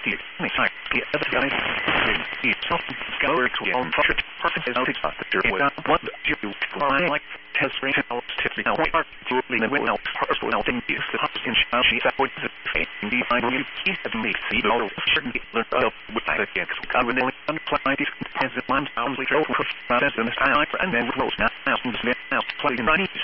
the site, the other guy, the self discovery to own project, perfect is out of the journey without what you fly like test rate out typically now what to the win out personal thing is the house in she that would the fate in the final you keep at me see all certainly learn up with the against carbon unapplied these transit lines sounds like over process in the style and then rolls now play in 90%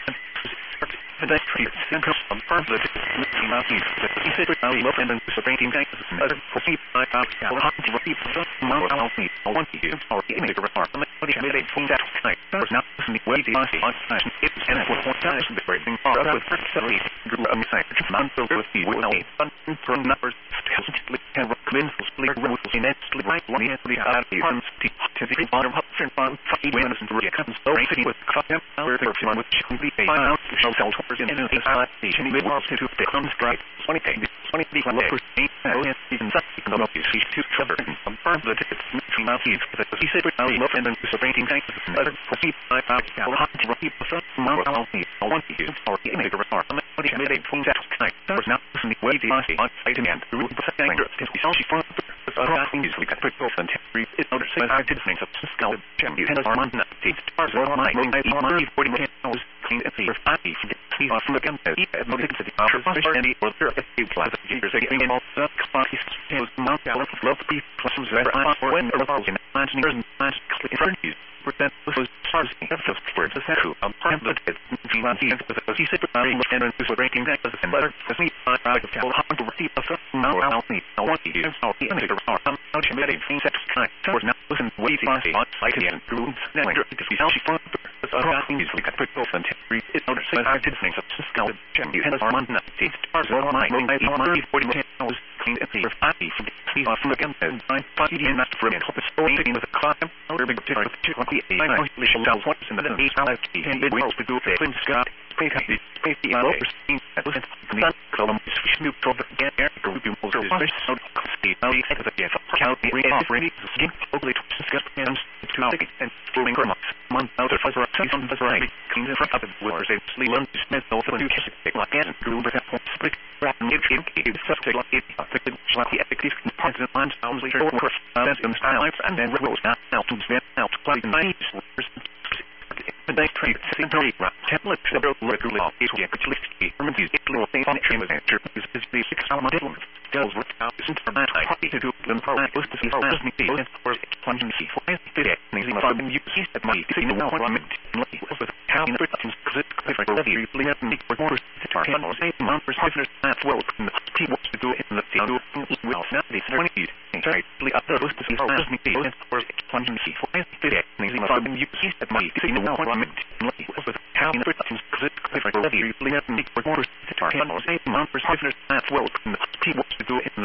and I treat central on further not these he said I love and then separating guys other proceed I got to repeat the more I want you or make a remark what you made from that night there's not the way the it and what one time the breaking part with facility grew a mistake man so with the will from numbers can recommend clear rules in actually right one in the arms to the bottom up and on when it's really comes so with them with complete out show in the station we want to the comes right 20 people in such economic see to cover confirm that it's not easy that he said I love and then separating things other proceed I to repeat the more I want you or make a remark what you made from that night there's not the way the I demand through the thing we saw she from the usually got pretty often it's not saying I did things of skill you had our month the stars are my 40 minutes clean at the party from the gun motives to the office and the other class of years again all the parties was mount out love be plus when imagining clear that was SARS for the settle of private he said and was breaking that as a letter to me I to receive a now I want you how the image or how to make things that kind was not listen waiting on like the group then she found easily got put off and it's not saying I did things of skill you had our month the stars are my 40 minutes clean at the party from the gun and I thought you not for me hope it's taking with a clock or big I know what's in the and it will to do the twin Scott space the overseen that was not column snoop over again air group you will so see now you have the count ready skin hopefully to discuss and to and forming month out of fuzzer on the right clean the front of the wars they learn to smith also to take like and group that split wrap new game subject like it the effective president land sounds later over and style and then rolls now to spin out play nice the day trade simply template regularly is actually remedies it will think on train with answer is the 6 hour deadline goes with out isn't for that I to do them for that was to see how does me feel and for plunging see for it amazing from you see that money you know what I meant with how in the things because it's clear for you really have to make more the target or say months prisoners that well people to do it in the field well not these 20s right other was to see how does me feel and for plunging see for it amazing from you see that money you know what I meant with how in the things because it's clear for you really have to make more the target or say months prisoners that well people to do it in